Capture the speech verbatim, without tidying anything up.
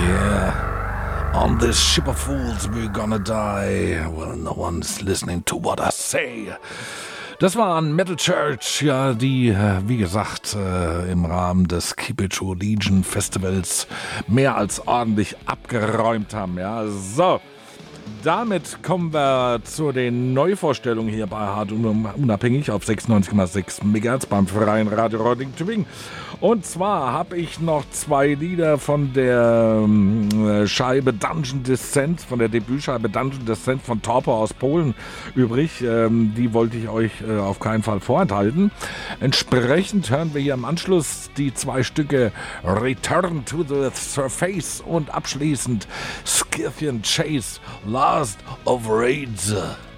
Yeah. On this ship of fools we're gonna die. Well, no one's listening to what I say. Das war ein Metal Church, ja, die, wie gesagt, im Rahmen des Keep It True Legion Festivals mehr als ordentlich abgeräumt haben, ja. So, damit kommen wir zu den Neuvorstellungen hier bei Hart und Unabhängig auf sechsundneunzig Komma sechs Megahertz beim freien Radio Roding Tübingen. Und zwar habe ich noch zwei Lieder von der äh, Scheibe Dungeon Descent, von der Debütscheibe Dungeon Descent von Torpor aus Polen übrig. Ähm, die wollte ich euch äh, auf keinen Fall vorenthalten. Entsprechend hören wir hier im Anschluss die zwei Stücke Return to the Surface und abschließend Scythian Chase, Last of Raids.